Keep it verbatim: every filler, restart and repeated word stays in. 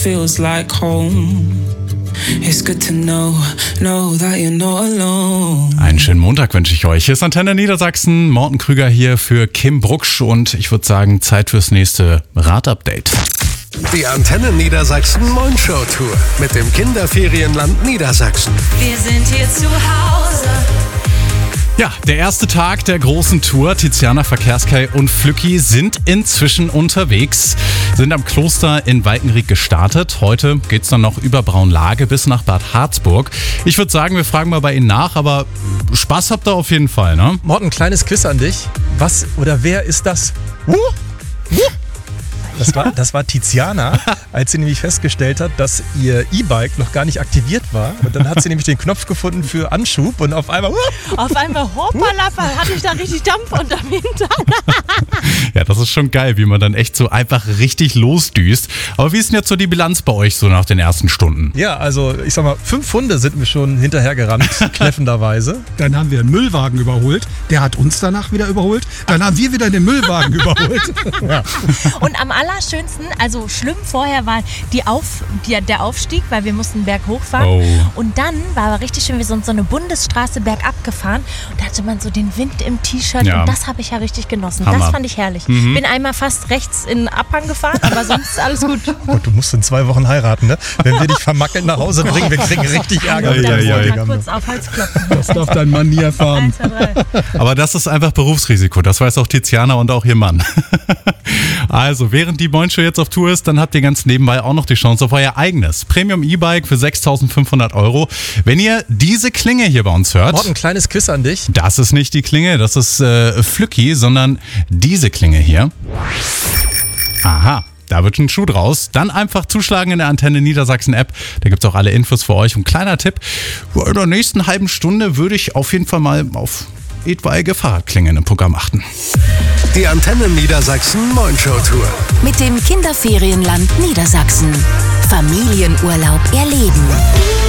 feels like home. It's good to know, know that you're not alone. Einen schönen Montag wünsche ich euch. Hier ist Antenne Niedersachsen. Morten Krüger hier für Kim Brucksch und ich würde sagen, Zeit fürs nächste Radupdate. Die Antenne Niedersachsen Moin-Show Tour mit dem Kinderferienland Niedersachsen. Wir sind hier zu Hause. Ja, der erste Tag der großen Tour. Tiziana, Verkehrskai und Flücki sind inzwischen unterwegs, sind am Kloster in Walkenried gestartet. Heute geht's dann noch über Braunlage bis nach Bad Harzburg. Ich würde sagen, wir fragen mal bei Ihnen nach, aber Spaß habt ihr auf jeden Fall, ne? Morten, kleines Quiz an dich. Was oder wer ist das? Uh, uh. Das war, das war Tiziana, als sie nämlich festgestellt hat, dass ihr E-Bike noch gar nicht aktiviert war. Und dann hat sie nämlich den Knopf gefunden für Anschub und auf einmal... Uh, auf einmal hoppalappa, hatte ich da richtig Dampf unterm Hintern. Ja, das ist schon geil, wie man dann echt so einfach richtig losdüst. Aber wie ist denn jetzt so die Bilanz bei euch so nach den ersten Stunden? Ja, also ich sag mal, fünf Hunde sind mir schon hinterhergerannt, kläffenderweise. Dann haben wir einen Müllwagen überholt, der hat uns danach wieder überholt. Dann haben wir wieder den Müllwagen überholt. Ja. Und am allerschönsten, also schlimm vorher war die Auf, die, der Aufstieg, weil wir mussten berghoch fahren. Oh. Und dann war aber richtig schön, wir sind so eine Bundesstraße bergab gefahren und da hatte man so den Wind im T-Shirt Ja. und das habe ich ja richtig genossen. Hammer. Das fand ich herrlich. Mhm. Bin einmal fast rechts in den Abhang gefahren, aber sonst ist alles gut. Und du musst in zwei Wochen heiraten, ne? Wenn wir dich vermackelt nach Hause bringen, wir kriegen richtig Ärger mit Ja, dem ja, ja. Bräutigam. Mal kurz auf Hals klopfen. Das darf dein Mann nie erfahren. Eins, zwei, drei. Aber das ist einfach Berufsrisiko, das weiß auch Tiziana und auch ihr Mann. Also, während die Moin-Show jetzt auf Tour ist, dann habt ihr ganz nebenbei auch noch die Chance auf euer eigenes Premium-E-Bike für sechstausendfünfhundert Euro. Wenn ihr diese Klinge hier bei uns hört, Morten, kleines Quiz an dich. das ist nicht die Klinge, das ist äh, Flücki, sondern diese Klinge hier. Aha. Da wird ein Schuh draus. Dann einfach zuschlagen in der Antenne Niedersachsen App. Da gibt es auch alle Infos für euch. Und kleiner Tipp, in der nächsten halben Stunde würde ich auf jeden Fall mal auf etwaige Fahrradklingen im Programm achten. Die Antenne Niedersachsen Moin-Show Tour. Mit dem Kinderferienland Niedersachsen. Familienurlaub erleben.